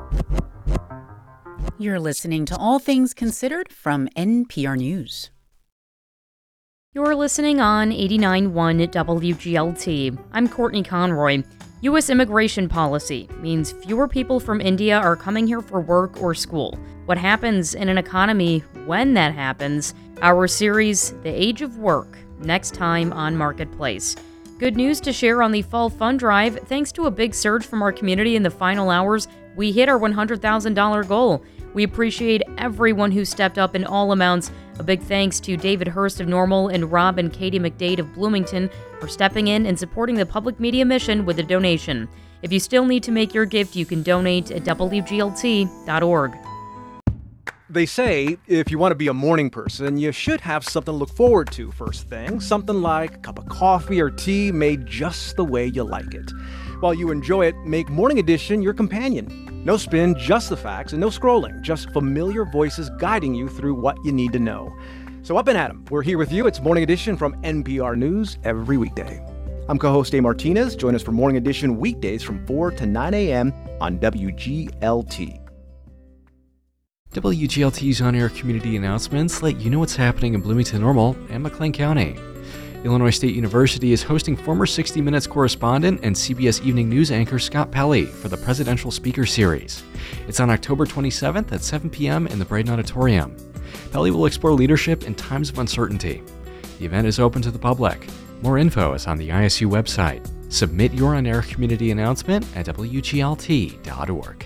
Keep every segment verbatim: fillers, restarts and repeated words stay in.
You're listening to All Things Considered from N P R News. You're listening on eighty-nine point one W G L T. I'm Courtney Conroy. U S immigration policy means fewer people from India are coming here for work or school. What happens in an economy when that happens? Our series, The Age of Work, next time on Marketplace. Good news to share on the Fall Fund Drive. Thanks to a big surge from our community in the final hours, we hit our one hundred thousand dollars goal. We appreciate everyone who stepped up in all amounts. A big thanks to David Hurst of Normal and Rob and Katie McDade of Bloomington for stepping in and supporting the public media mission with a donation. If you still need to make your gift, you can donate at W G L T dot org. They say if you want to be a morning person, you should have something to look forward to first thing. Something like a cup of coffee or tea made just the way you like it. While you enjoy it, make Morning Edition your companion. No spin, just the facts, and no scrolling, just familiar voices guiding you through what you need to know. So up and at 'em. We're here with you. It's Morning Edition from N P R News every weekday. I'm co-host Dave Martinez. Join us for Morning Edition weekdays from four to nine a.m. on W G L T. W G L T's on-air community announcements let you know what's happening in Bloomington Normal and McLean County. Illinois State University is hosting former sixty minutes correspondent and C B S Evening News anchor Scott Pelley for the Presidential Speaker Series. It's on October twenty-seventh at seven p.m. in the Braden Auditorium. Pelley will explore leadership in times of uncertainty. The event is open to the public. More info is on the I S U website. Submit your on-air community announcement at W G L T dot org.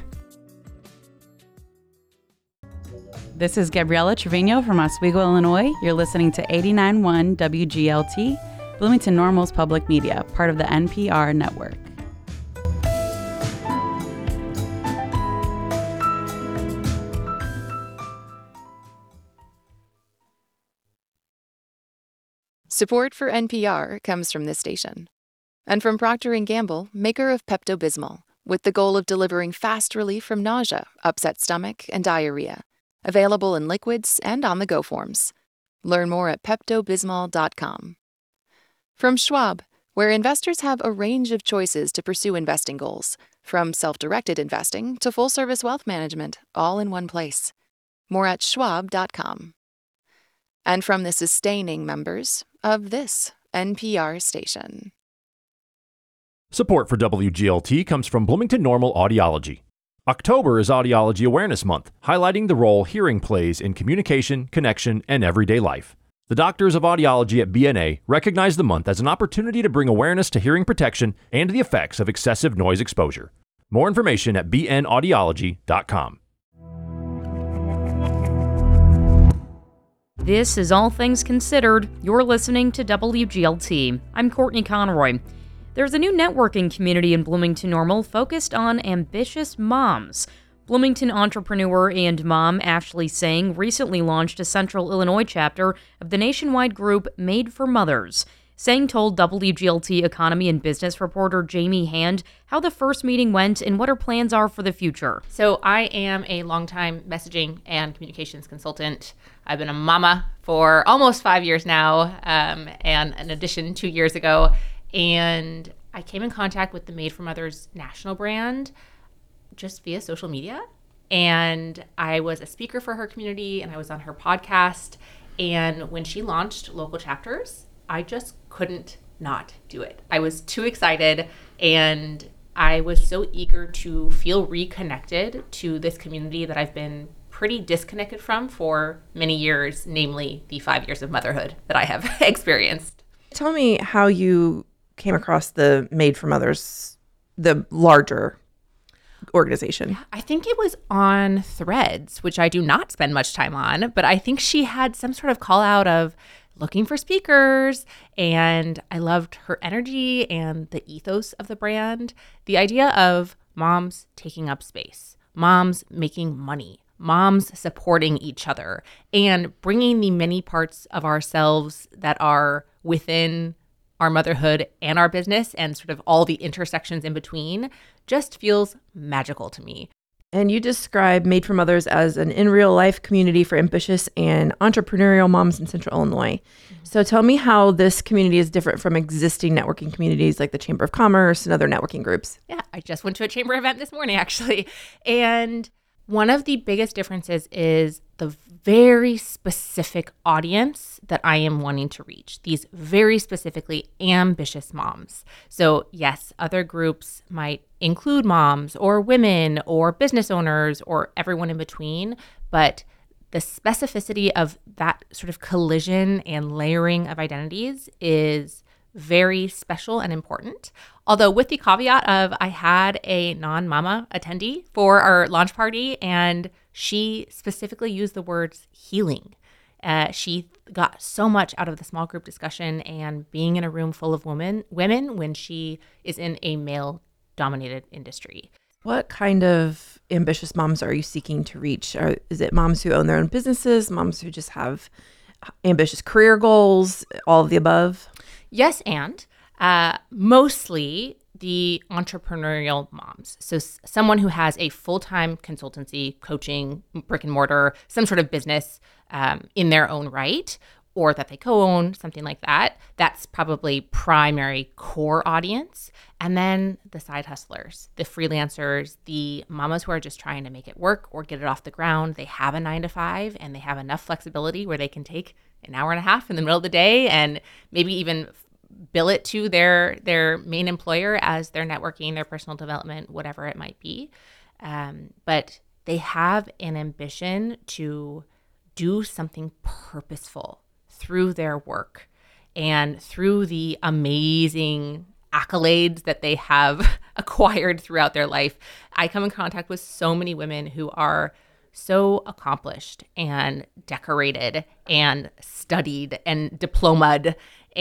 This is Gabriella Trevino from Oswego, Illinois. You're listening to eighty-nine point one W G L T, Bloomington Normal's public media, part of the N P R network. Support for N P R comes from this station and from Procter and Gamble, maker of Pepto-Bismol, with the goal of delivering fast relief from nausea, upset stomach, and diarrhea. Available in liquids and on-the-go forms. Learn more at Pepto Bismol dot com. From Schwab, where investors have a range of choices to pursue investing goals, from self-directed investing to full-service wealth management, all in one place. More at Schwab dot com. And from the sustaining members of this N P R station. Support for W G L T comes from Bloomington Normal Audiology. October is Audiology Awareness Month, highlighting the role hearing plays in communication, connection, and everyday life. The doctors of audiology at B N A recognize the month as an opportunity to bring awareness to hearing protection and the effects of excessive noise exposure. More information at b n audiology dot com. This is All Things Considered. You're listening to W G L T. I'm Courtney Conroy. There's a new networking community in Bloomington Normal focused on ambitious moms. Bloomington entrepreneur and mom Ashley Sang recently launched a Central Illinois chapter of the nationwide group Made for Mothers. Sang told W G L T economy and business reporter Jamie Hand how the first meeting went and what her plans are for the future. So I am a longtime messaging and communications consultant. I've been a mama for almost five years now, um, and in addition, two years ago. And I came in contact with the Made for Mothers national brand just via social media. And I was a speaker for her community, and I was on her podcast. And when she launched local chapters, I just couldn't not do it. I was too excited, and I was so eager to feel reconnected to this community that I've been pretty disconnected from for many years, namely the five years of motherhood that I have experienced. Tell me how you came across the Made for Mothers, the larger organization. I think it was on Threads, which I do not spend much time on, but I think she had some sort of call out of looking for speakers, and I loved her energy and the ethos of the brand. The idea of moms taking up space, moms making money, moms supporting each other, and bringing the many parts of ourselves that are within our motherhood and our business and sort of all the intersections in between just feels magical to me. And you describe Made for Mothers as an in real life community for ambitious and entrepreneurial moms in Central Illinois. Mm-hmm. So tell me how this community is different from existing networking communities like the Chamber of Commerce and other networking groups. Yeah, I just went to a chamber event this morning, actually. And one of the biggest differences is the very specific audience that I am wanting to reach, these very specifically ambitious moms. So yes, other groups might include moms or women or business owners or everyone in between, but the specificity of that sort of collision and layering of identities is very special and important. Although with the caveat of I had a non-mama attendee for our launch party, and she specifically used the words healing. Uh, she got so much out of the small group discussion and being in a room full of women, women when she is in a male-dominated industry. What kind of ambitious moms are you seeking to reach? Are, is it moms who own their own businesses, moms who just have ambitious career goals, all of the above? Yes, and uh, mostly the entrepreneurial moms. So s- someone who has a full-time consultancy, coaching, brick and mortar, some sort of business um, in their own right, or that they co-own, something like that. That's probably primary core audience. And then the side hustlers, the freelancers, the mamas who are just trying to make it work or get it off the ground. They have a nine to five and they have enough flexibility where they can take an hour and a half in the middle of the day and maybe even bill it to their their main employer as their networking, their personal development, whatever it might be. Um, but they have an ambition to do something purposeful through their work and through the amazing accolades that they have acquired throughout their life. I come in contact with so many women who are so accomplished and decorated and studied and diplomaed,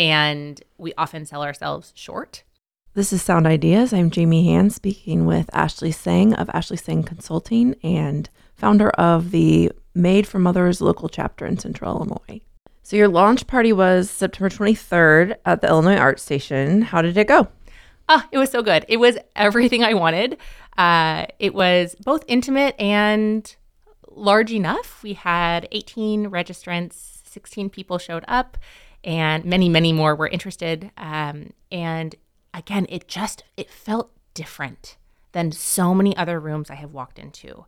and we often sell ourselves short. This is Sound Ideas. I'm Jamie Hand, speaking with Ashley Sang of Ashley Sang Consulting and founder of the Made for Mothers local chapter in Central Illinois. So your launch party was September twenty-third at the Illinois Art Station. How did it go? Oh, it was so good. It was everything I wanted. Uh, it was both intimate and large enough. We had eighteen registrants, sixteen people showed up, and many, many more were interested. Um, and again, it just, it felt different than so many other rooms I have walked into.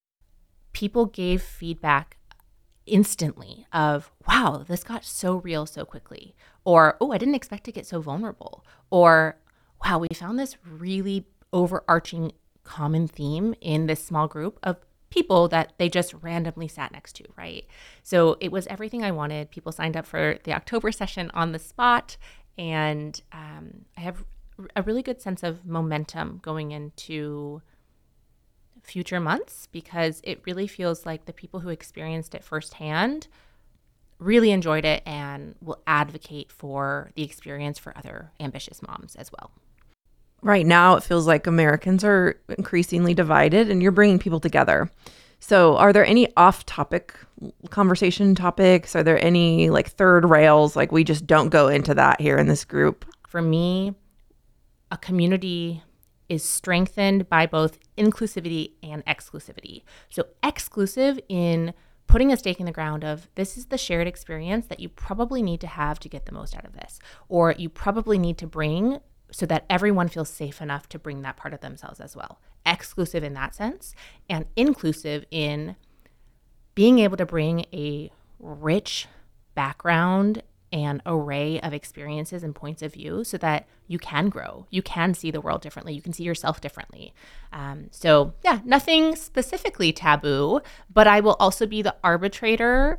People gave feedback instantly of, wow, this got so real so quickly. Or, oh, I didn't expect to get so vulnerable. Or, wow, we found this really overarching common theme in this small group of people that they just randomly sat next to, right? So it was everything I wanted. People signed up for the October session on the spot. And um, I have a really good sense of momentum going into future months because it really feels like the people who experienced it firsthand really enjoyed it and will advocate for the experience for other ambitious moms as well. Right now, it feels like Americans are increasingly divided and you're bringing people together. So are there any off-topic conversation topics? Are there any like third rails? Like we just don't go into that here in this group? For me, a community is strengthened by both inclusivity and exclusivity. So exclusive in putting a stake in the ground of this is the shared experience that you probably need to have to get the most out of this, or you probably need to bring so that everyone feels safe enough to bring that part of themselves as well. Exclusive in that sense, and inclusive in being able to bring a rich background and array of experiences and points of view so that you can grow, you can see the world differently, you can see yourself differently. Um, so yeah, nothing specifically taboo, but I will also be the arbitrator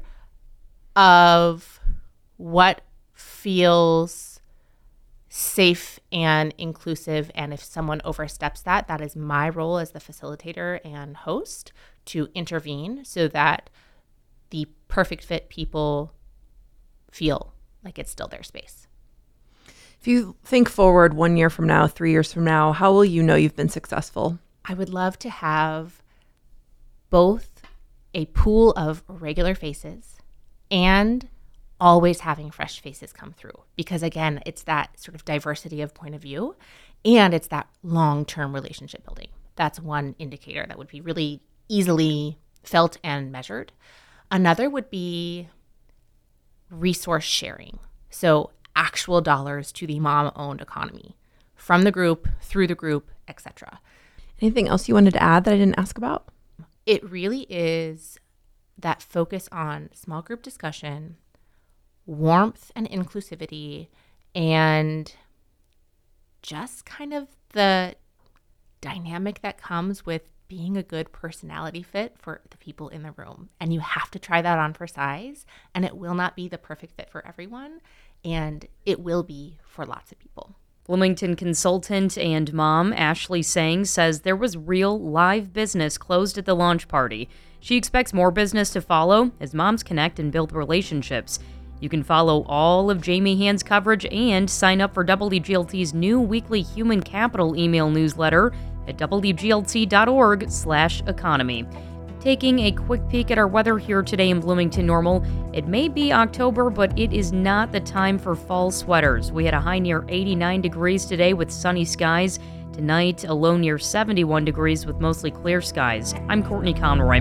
of what feels safe and inclusive. And if someone oversteps that, that is my role as the facilitator and host to intervene so that the perfect fit people feel like it's still their space. If you think forward one year from now, three years from now, how will you know you've been successful? I would love to have both a pool of regular faces and always having fresh faces come through. Because again, it's that sort of diversity of point of view and it's that long-term relationship building. That's one indicator that would be really easily felt and measured. Another would be resource sharing. So actual dollars to the mom-owned economy from the group, through the group, et cetera. Anything else you wanted to add that I didn't ask about? It really is that focus on small group discussion, warmth and inclusivity, and just kind of the dynamic that comes with being a good personality fit for the people in the room. And you have to try that on for size, and it will not be the perfect fit for everyone, and it will be for lots of people. Bloomington consultant and mom Ashley Sang says there was real live business closed at the launch party. She expects more business to follow as moms connect and build relationships. You can follow all of Jamie Hand's coverage and sign up for W G L T's new weekly human capital email newsletter at W G L T dot org slash economy. Taking a quick peek at our weather here today in Bloomington Normal, it may be October, but it is not the time for fall sweaters. We had a high near eighty-nine degrees today with sunny skies. Tonight, a low near seventy-one degrees with mostly clear skies. I'm Courtney Conroy.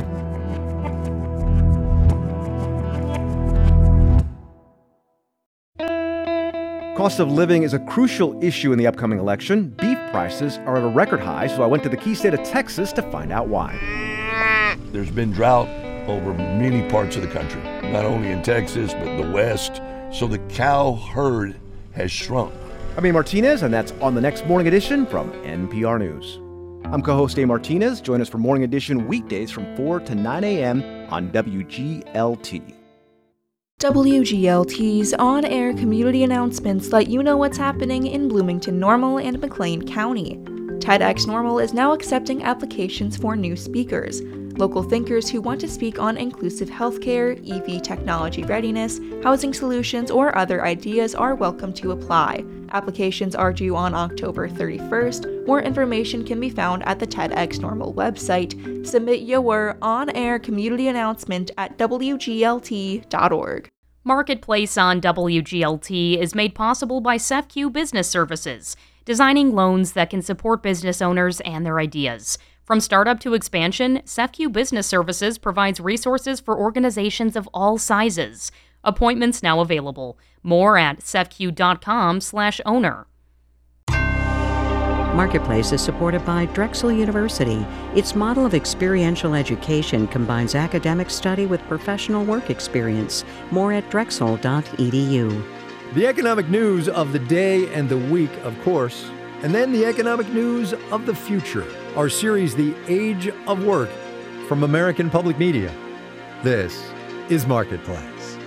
Cost of living is a crucial issue in the upcoming election. Beef prices are at a record high, so I went to the key state of Texas to find out why. There's been drought over many parts of the country, not only in Texas, but the West. So the cow herd has shrunk. I'm A. Martinez, and that's on the next Morning Edition from N P R News. I'm co-host A. Martinez. Join us for Morning Edition weekdays from four to nine a.m. on W G L T. W G L T's on-air community announcements let you know what's happening in Bloomington Normal and McLean County. TEDx Normal is now accepting applications for new speakers. Local thinkers who want to speak on inclusive healthcare, E V technology readiness, housing solutions, or other ideas are welcome to apply. Applications are due on October thirty-first. More information can be found at the TEDx Normal website. Submit your on-air community announcement at W G L T dot org. Marketplace on W G L T is made possible by SEFCU Business Services, designing loans that can support business owners and their ideas. From startup to expansion, SEFCU Business Services provides resources for organizations of all sizes. Appointments now available. More at sefcu dot com slash owner. Marketplace is supported by Drexel University. Its model of experiential education combines academic study with professional work experience. More at drexel dot e d u. The economic news of the day and the week, of course, and then the economic news of the future. Our series, The Age of Work, from American Public Media. This is Marketplace.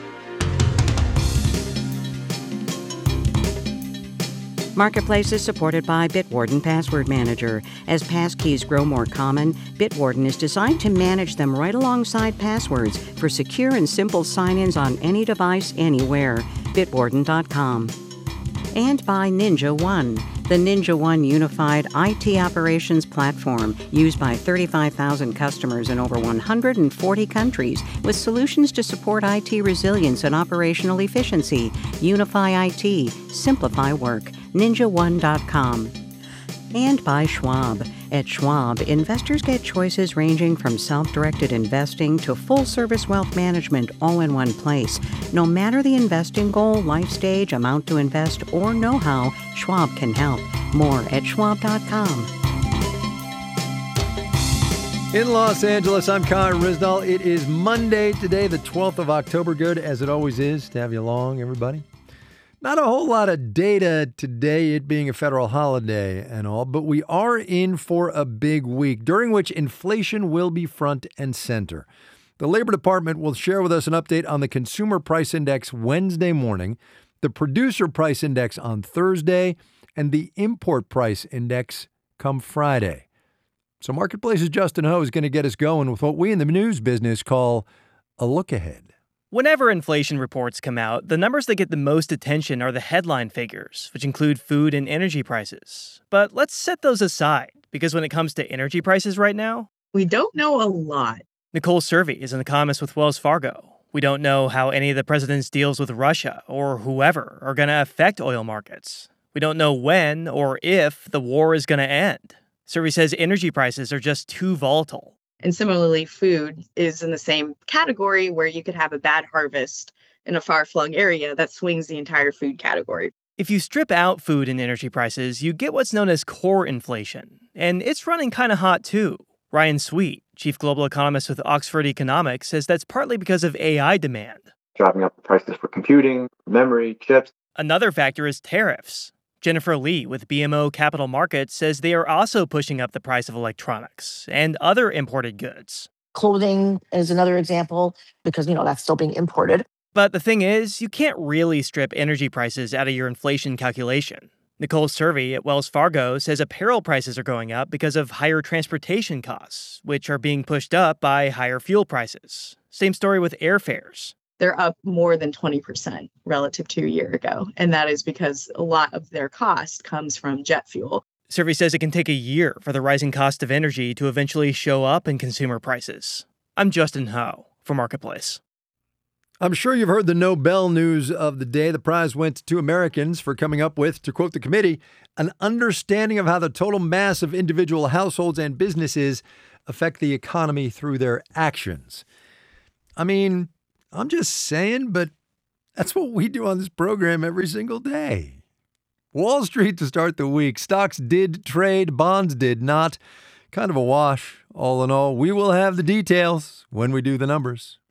Marketplace is supported by Bitwarden Password Manager. As passkeys grow more common, Bitwarden is designed to manage them right alongside passwords for secure and simple sign-ins on any device, anywhere. Bitwarden dot com. And by Ninja One, the Ninja One unified I T operations platform used by thirty-five thousand customers in over one hundred forty countries with solutions to support I T resilience and operational efficiency. Unify I T, simplify work. Ninja One dot com. And by Schwab. At Schwab, investors get choices ranging from self-directed investing to full-service wealth management all in one place. No matter the investing goal, life stage, amount to invest, or know-how, Schwab can help. More at schwab dot com. In Los Angeles, I'm Kyle Risdall. It is Monday today, the twelfth of October. Good, as it always is, to have you along, everybody. Not a whole lot of data today, it being a federal holiday and all, but we are in for a big week, during which inflation will be front and center. The Labor Department will share with us an update on the Consumer Price Index Wednesday morning, the Producer Price Index on Thursday, and the Import Price Index come Friday. So Marketplace's Justin Ho is going to get us going with what we in the news business call a look ahead. Whenever inflation reports come out, the numbers that get the most attention are the headline figures, which include food and energy prices. But let's set those aside, because when it comes to energy prices right now, we don't know a lot. Nicole Servey is an economist with Wells Fargo. We don't know how any of the president's deals with Russia or whoever are going to affect oil markets. We don't know when or if the war is going to end. Survey says energy prices are just too volatile. And similarly, food is in the same category where you could have a bad harvest in a far-flung area that swings the entire food category. If you strip out food and energy prices, you get what's known as core inflation. And it's running kind of hot, too. Ryan Sweet, chief global economist with Oxford Economics, says that's partly because of A I demand. Driving up the prices for computing, memory, chips. Another factor is tariffs. Jennifer Lee with B M O Capital Markets says they are also pushing up the price of electronics and other imported goods. Clothing is another example because, you know, that's still being imported. But the thing is, you can't really strip energy prices out of your inflation calculation. Nicole Survey at Wells Fargo says apparel prices are going up because of higher transportation costs, which are being pushed up by higher fuel prices. Same story with airfares. They're up more than twenty percent relative to a year ago. And that is because a lot of their cost comes from jet fuel. Survey says it can take a year for the rising cost of energy to eventually show up in consumer prices. I'm Justin Ho for Marketplace. I'm sure you've heard the Nobel news of the day. The prize went to two Americans for coming up with, to quote the committee, an understanding of how the total mass of individual households and businesses affect the economy through their actions. I mean, I'm just saying, but that's what we do on this program every single day. Wall Street to start the week. Stocks did trade, bonds did not. Kind of a wash, all in all. We will have the details when we do the numbers.